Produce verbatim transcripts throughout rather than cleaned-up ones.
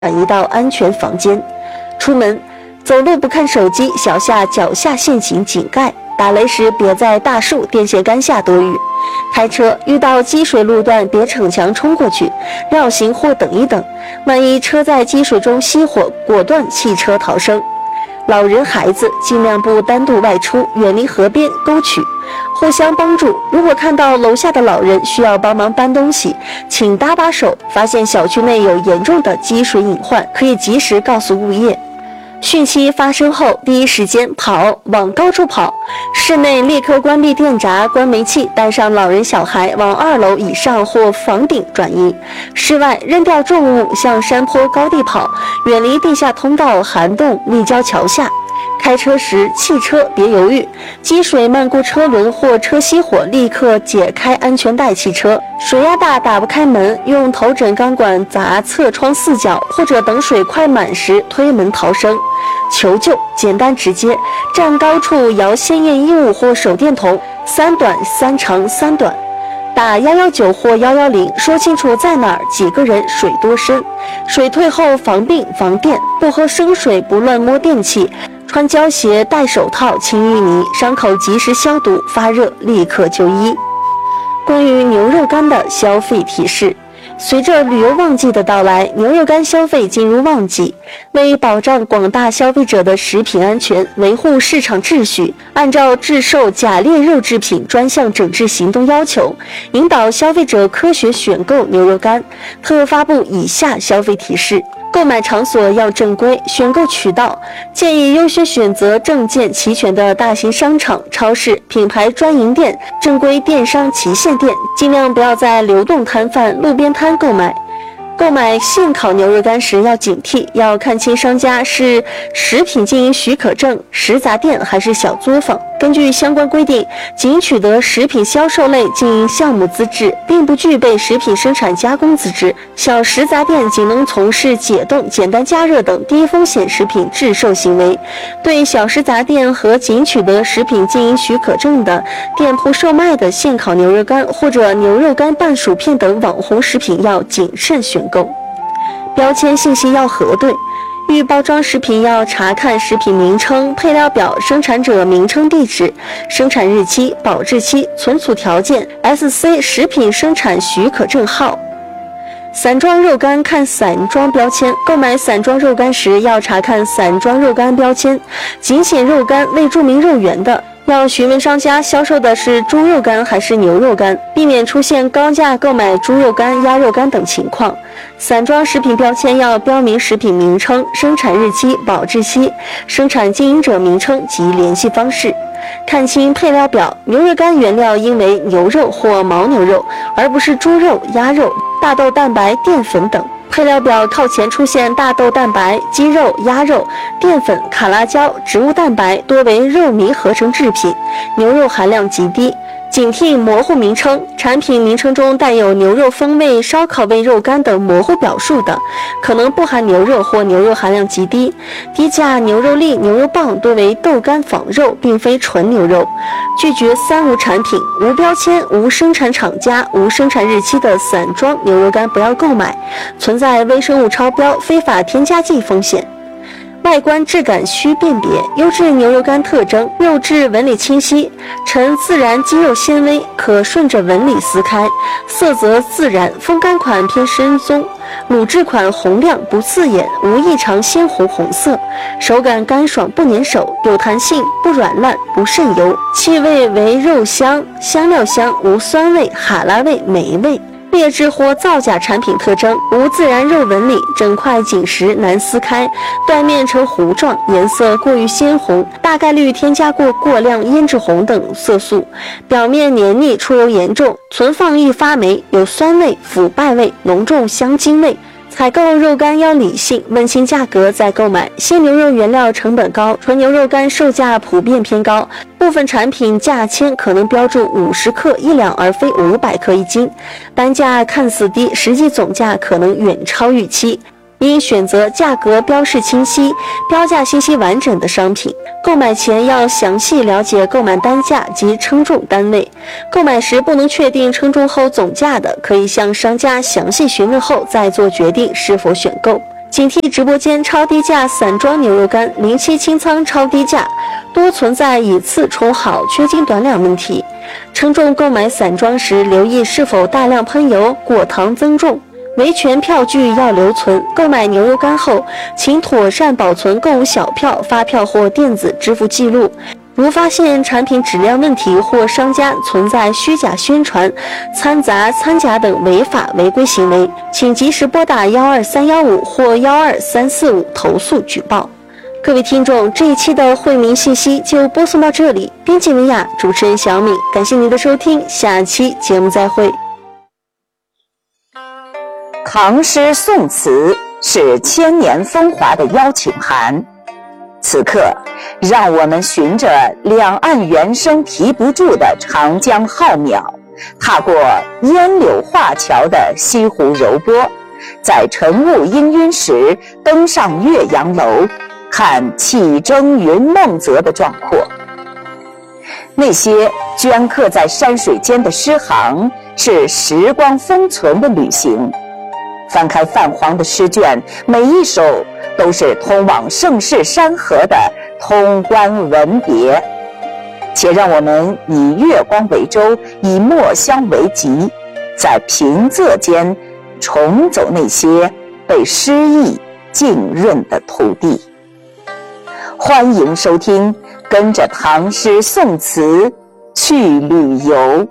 移到安全房间。出门走路不看手机，小下脚下陷阱井盖，打雷时别在大树电线杆下躲雨。开车遇到积水路段别逞强冲过去，绕行或等一等，万一车在积水中熄火，果断弃车逃生。老人孩子尽量不单独外出，远离河边沟渠，互相帮助。如果看到楼下的老人需要帮忙搬东西，请搭把手，发现小区内有严重的积水隐患，可以及时告诉物业。汛期发生后，第一时间跑，往高处跑。室内立刻关闭电闸，关煤气，带上老人小孩往二楼以上或房顶转移。室外扔掉重物，向山坡高地跑，远离地下通道、涵洞、立交桥下。开车时弃车别犹豫，积水漫过车轮或车熄火，立刻解开安全带弃车。水压大打不开门，用头枕钢管砸侧窗四角，或者等水快满时推门逃生。求救简单直接，站高处摇鲜艳衣物或手电筒，三短三长三短。打一一九或一一零，说清楚在哪儿，几个人，水多深。水退后防病防电，不喝生水，不乱摸电器，穿胶鞋，戴手套，清淤泥，伤口及时消毒，发热立刻就医。关于牛肉干的消费提示，随着旅游旺季的到来，牛肉干消费进入旺季。为保障广大消费者的食品安全，维护市场秩序，按照制售假劣肉制品专项整治行动要求，引导消费者科学选购牛肉干，特发布以下消费提示。购买场所要正规，选购渠道建议优先选择证件齐全的大型商场、超市、品牌专营店、正规电商旗舰店，尽量不要在流动摊贩、路边摊购买。购买现烤牛肉干时要警惕，要看清商家是食品经营许可证、食杂店还是小作坊。根据相关规定，仅取得食品销售类经营项目资质，并不具备食品生产加工资质。小食杂店仅能从事解冻、简单加热等低风险食品制售行为。对小食杂店和仅取得食品经营许可证的店铺售卖的现烤牛肉干或者牛肉干拌薯片等网红食品要谨慎选购。标签信息要核对，预包装食品要查看食品名称、配料表、生产者名称、地址、生产日期、保质期、存储条件、S C 食品生产许可证号。散装肉干看散装标签，购买散装肉干时要查看散装肉干标签，仅显肉干未注明肉源的，要询问商家销售的是猪肉干还是牛肉干，避免出现高价购买猪肉干、鸭肉干等情况。散装食品标签要标明食品名称、生产日期、保质期、生产经营者名称及联系方式。看清配料表，牛肉干原料应为牛肉或牦牛肉，而不是猪肉、鸭肉、大豆蛋白、淀粉等。配料表靠前出现大豆蛋白、鸡肉、鸭肉、淀粉、卡拉胶、植物蛋白，多为肉糜合成制品，牛肉含量极低。警惕模糊名称，产品名称中带有牛肉风味、烧烤味肉干等模糊表述的，可能不含牛肉或牛肉含量极低。低价牛肉粒、牛肉棒多为豆干仿肉，并非纯牛肉。拒绝三无产品：无标签、无生产厂家、无生产日期的散装牛肉干不要购买，存在微生物超标、非法添加剂风险。外观质感需辨别，优质牛肉干特征：肉质纹理清晰，呈自然肌肉纤维，可顺着纹理撕开；色泽自然，风干款偏深棕，卤制款红亮不刺眼，无异常鲜红红色；手感干爽不粘手，有弹性，不软烂，不渗油；气味为肉香、香料香，无酸味、哈喇味、霉味。劣质或造假产品特征：无自然肉纹理，整块紧实难撕开，断面呈糊状，颜色过于鲜红，大概率添加过过量胭脂红等色素，表面黏腻，出油严重，存放易发霉，有酸味、腐败味、浓重香精味。采购肉干要理性，问清价格再购买。鲜牛肉原料成本高，纯牛肉干售价普遍偏高，部分产品价签可能标注五十克一两，而非五百克一斤，单价看似低，实际总价可能远超预期。应选择价格标示清晰、标价信息完整的商品。购买前要详细了解购买单价及称重单位。购买时不能确定称重后总价的，可以向商家详细询问后再做决定是否选购。 警惕直播间超低价散装牛肉干、零七清仓超低价，多存在以次充好、缺斤短两问题。称重购买散装时，留意是否大量喷油、果糖增重。维权票据要留存，购买牛肉干后，请妥善保存购物小票、发票或电子支付记录。如发现产品质量问题或商家存在虚假宣传、掺杂掺假等违法违规行为，请及时拨打幺二三幺五或幺二三四五投诉举报。各位听众，这一期的惠民信息就播送到这里。编辑文雅，主持人小敏，感谢您的收听，下期节目再会。 唐诗宋词是千年风华的邀请函，此刻让我们循着两岸猿声啼不住的长江浩渺，踏过烟柳画桥的西湖柔波，在晨雾氤氲时登上岳阳楼，看气蒸云梦泽的壮阔。那些镌刻在山水间的诗行，是时光封存的旅行。翻开泛黄的诗卷，每一首都是通往盛世山河的通关文别。且让我们以月光为舟，以墨香为笈，在平仄间重走那些被诗意浸润的土地。欢迎收听，跟着唐诗宋词去旅游。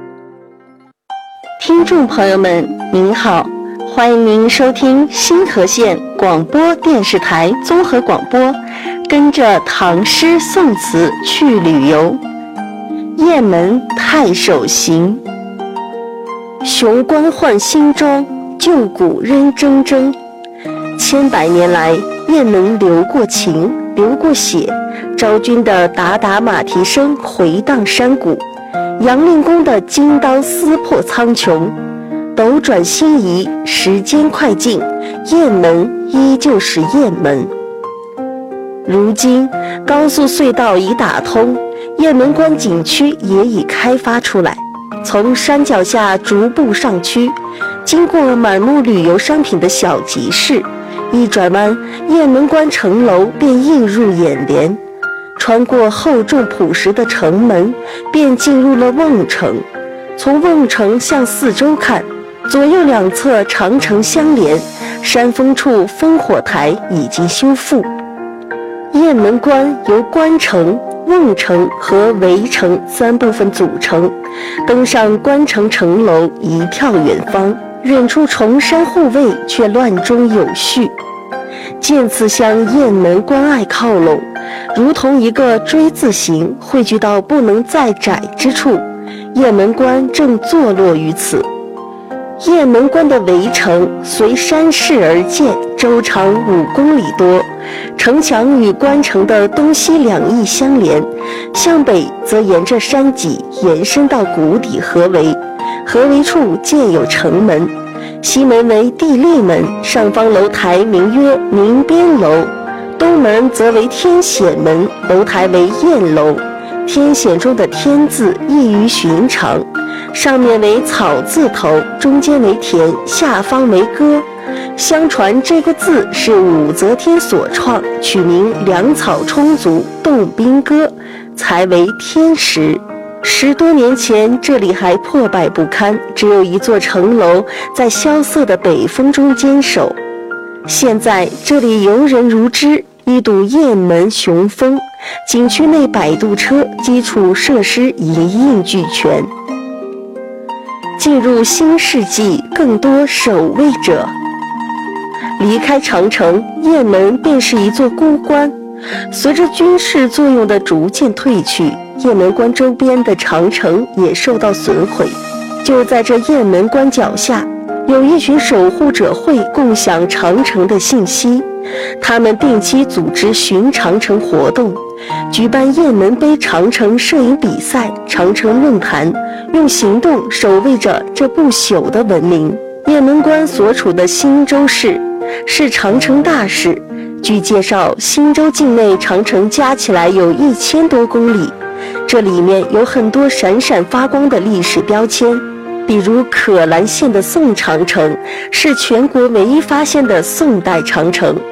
听众朋友们，您好，欢迎您收听新河县广播电视台综合广播，跟着唐诗宋词去旅游。雁门太守行，雄关换新装，旧谷仍铮铮。千百年来，雁门流过情，流过血，昭君的打打马蹄声回荡山谷，杨令公的金刀撕破苍穹。斗转星移，时间快进，雁门依旧是雁门。如今高速隧道已打通，雁门关景区也已开发出来。从山脚下逐步上区，经过满目旅游商品的小集市，一转弯，雁门关城楼便映入眼帘。穿过厚重朴实的城门，便进入了瓮城。从瓮城向四周看，左右两侧长城相连，山峰处烽火台已经修复。雁门关由关城、瓮城和围城三部分组成，登上关城城楼，一眺远方，远处重山护卫却乱中有序。渐次向雁门关隘靠拢，如同一个锥字形汇聚到不能再窄之处，雁门关正坐落于此。雁门关的围城随山势而建，周长五公里多，城墙与关城的东西两翼相连，向北则沿着山脊延伸到谷底合围，合围处建有城门，西门为地利门，上方楼台名曰明边楼，东门则为天显门，楼台为雁楼。天显中的天字异于寻常，上面为草字头，中间为田，下方为歌。相传这个字是武则天所创，取名粮草充足，动兵歌，才为天时。十多年前，这里还破败不堪，只有一座城楼在萧瑟的北风中坚守。现在这里游人如织，一睹雁门雄风，景区内摆渡车、基础设施一应俱全。进入新世纪，更多守卫者。离开长城，雁门便是一座孤关。随着军事作用的逐渐退去，雁门关周边的长城也受到损毁。就在这雁门关脚下，有一群守护者会共享长城的信息，他们定期组织巡长城活动，举办雁门碑长城摄影比赛、长城论坛，用行动守卫着这不朽的文明。雁门关所处的新州市是长城大市，据介绍，新州境内长城加起来有一千多公里，这里面有很多闪闪发光的历史标签。 比如可兰县的宋长城是全国唯一发现的宋代长城。